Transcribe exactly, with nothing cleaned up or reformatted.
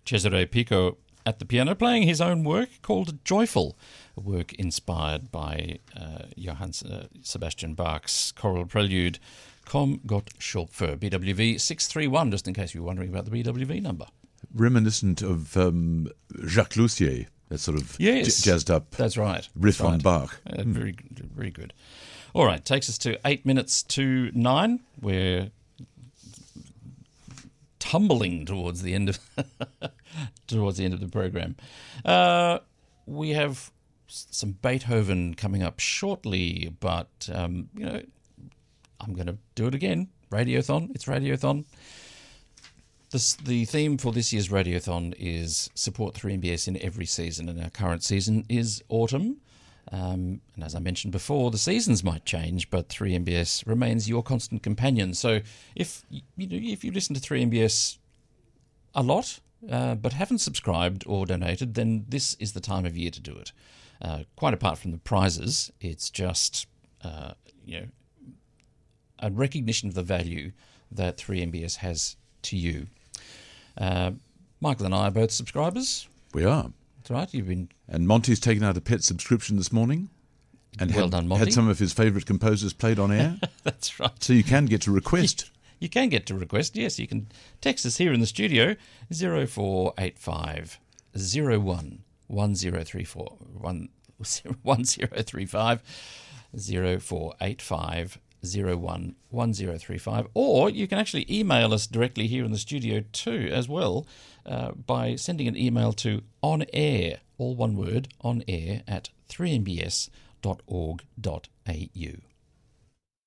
Cesare Pico at the piano, playing his own work called Joyful, a work inspired by uh, Johann uh, Sebastian Bach's choral prelude, Komm Gott Schöpfer, B W V six three one, just in case you were wondering about the B W V number. Reminiscent of um, Jacques Lussier, that sort of yes, j- jazzed up that's right. riff That's right. on Bach. Uh, very, very good. All right, takes us to eight minutes to nine. We're tumbling towards the end of towards the end of the program. Uh, we have some Beethoven coming up shortly, but um, you know, I'm going to do it again. Radiothon. It's Radiothon. This, the theme for this year's Radiothon is support three M B S in every season, and our current season is autumn. Um, and as I mentioned before, the seasons might change, but three M B S remains your constant companion. So if you know, if you listen to three M B S a lot, uh, but haven't subscribed or donated, then this is the time of year to do it. Uh, quite apart from the prizes, it's just uh, you know a recognition of the value that three M B S has to you. Uh, Michael and I are both subscribers. We are. That's right. You've been, and Monty's taken out a pet subscription this morning, and well had, done, Monty. had some of his favourite composers played on air. That's right. So you can get to request. You, you can get to request. Yes, you can text us here in the studio zero four eight five zero one one zero three four one one zero three five zero four eight five zero one one zero three five, or you can actually email us directly here in the studio too as well, uh, by sending an email to onair, all one word, onair at three m b s dot org dot a u.